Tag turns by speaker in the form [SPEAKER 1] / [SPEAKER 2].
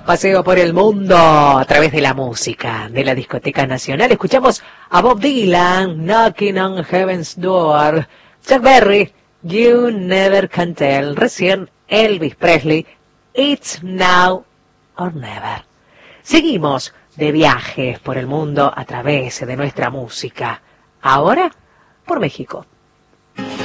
[SPEAKER 1] Paseo por el mundo a través de la música de la Discoteca Nacional. Escuchamos a Bob Dylan, Knocking on Heaven's Door, Chuck Berry, You Never Can Tell, recién Elvis Presley, It's Now or Never. Seguimos de viajes por el mundo a través de nuestra música. Ahora, por México.